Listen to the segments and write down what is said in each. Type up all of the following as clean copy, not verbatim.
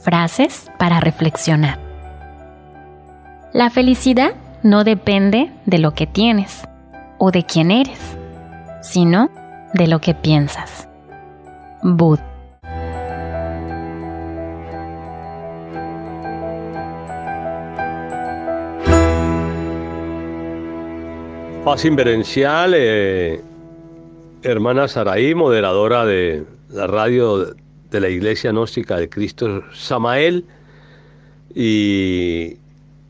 Frases para reflexionar. La felicidad no depende de lo que tienes o de quién eres, sino de lo que piensas. Bud. Paz inverencial, hermana Saraí, moderadora de la radio de la Iglesia Gnóstica de Cristo Samael, y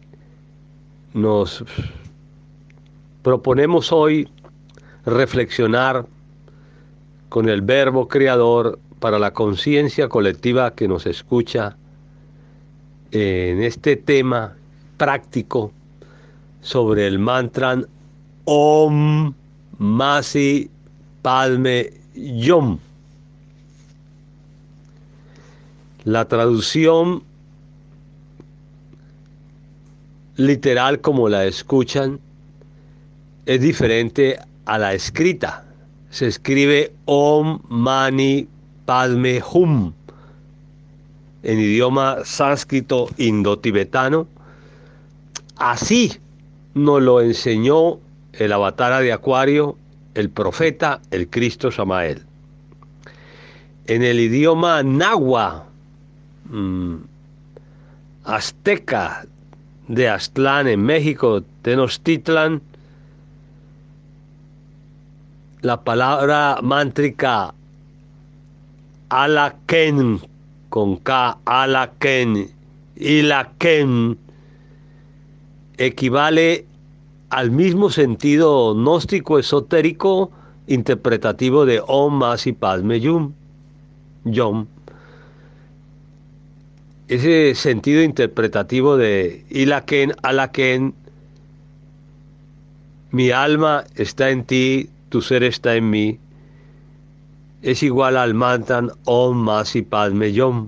nos proponemos hoy reflexionar con el Verbo Creador para la conciencia colectiva que nos escucha en este tema práctico sobre el mantra Om Mani Padme Hum. La traducción literal, como la escuchan, es diferente a la escrita. Se escribe Om Mani Padme Hum en idioma sánscrito indotibetano. Así nos lo enseñó el avatar de Acuario, el profeta, el Cristo Samael. En el idioma náhuatl, azteca de Aztlán en México, Tenochtitlan, la palabra mántrica Alaken, con K, Alaken, Ilaken, equivale al mismo sentido gnóstico esotérico interpretativo de Om Mani Padme Hum. Ese sentido interpretativo de Ilaken, Alaken, mi alma está en ti, tu ser está en mí, es igual al mantra Om Mani Padme Hum,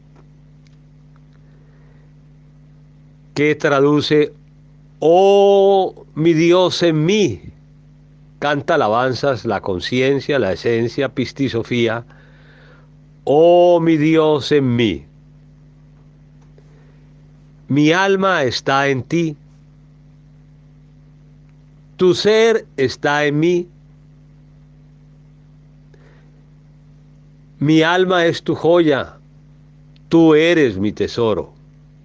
que traduce: oh mi Dios en mí. Canta alabanzas la conciencia, la esencia, pistisofía. Oh mi Dios en mí. Mi alma está en ti. Tu ser está en mí. Mi alma es tu joya. Tú eres mi tesoro.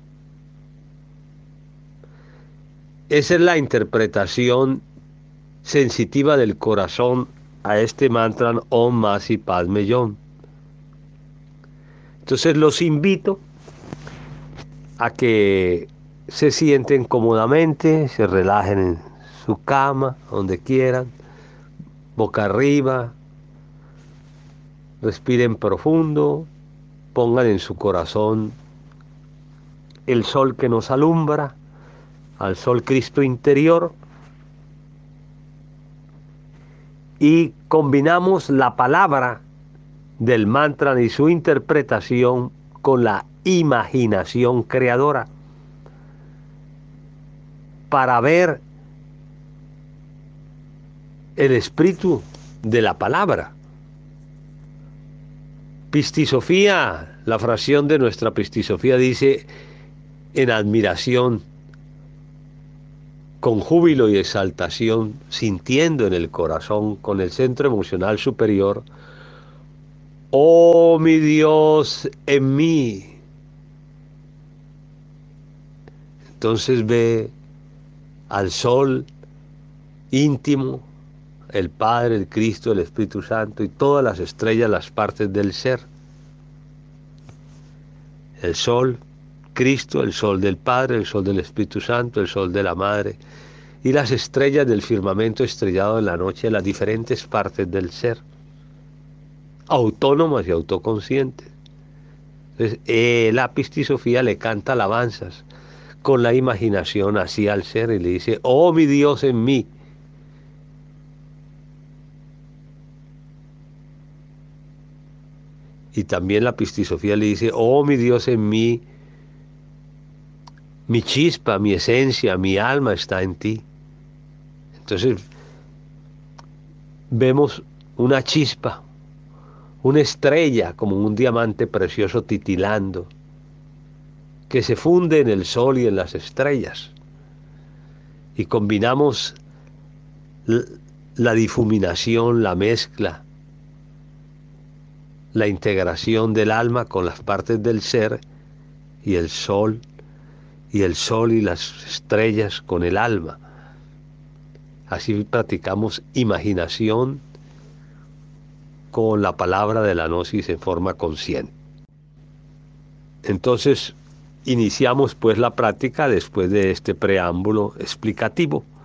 Esa es la interpretación sensitiva del corazón a este mantra Om Mani Padme Hum. Entonces los invito a que se sienten cómodamente, se relajen en su cama, donde quieran, boca arriba, respiren profundo, pongan en su corazón el sol que nos alumbra, al sol Cristo interior, y combinamos la palabra del mantra y su interpretación con la imaginación creadora para ver el espíritu de la palabra. Pistisofía, la fracción de nuestra pistisofía dice: en admiración, con júbilo y exaltación, sintiendo en el corazón, con el centro emocional superior: oh mi Dios en mí. Entonces ve al sol íntimo, el Padre, el Cristo, el Espíritu Santo y todas las estrellas, las partes del ser. El sol, Cristo, el sol del Padre, el sol del Espíritu Santo, el sol de la Madre y las estrellas del firmamento estrellado en la noche, las diferentes partes del ser, autónomas y autoconscientes. Entonces, la pistisofía le canta alabanzas con la imaginación así al ser y le dice: oh mi Dios en mí. Y también la pistisofía le dice: oh mi Dios en mí, mi chispa, mi esencia, mi alma está en ti. Entonces vemos una chispa, una estrella como un diamante precioso titilando que se funde en el sol y en las estrellas. Y combinamos la difuminación, la mezcla, la integración del alma con las partes del ser, y el sol y las estrellas con el alma. Así practicamos imaginación con la palabra de la gnosis en forma consciente. Entonces, iniciamos pues la práctica después de este preámbulo explicativo.